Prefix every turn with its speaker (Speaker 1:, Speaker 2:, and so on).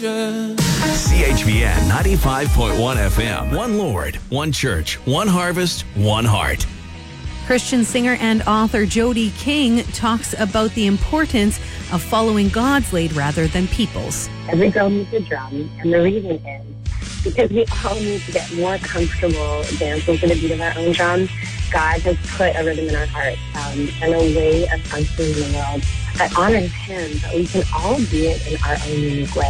Speaker 1: CHVN 95.1 FM. One Lord, one church, one harvest, one heart.
Speaker 2: Christian singer and author Jody King talks about the importance of following God's lead rather than people's.
Speaker 3: Every girl needs a drum, and the reason is because we all need to get more comfortable dancing to the beat of our own drum. God has put a rhythm in our hearts and a way of functioning in the world that honors Him, but we can all do it in our own unique way.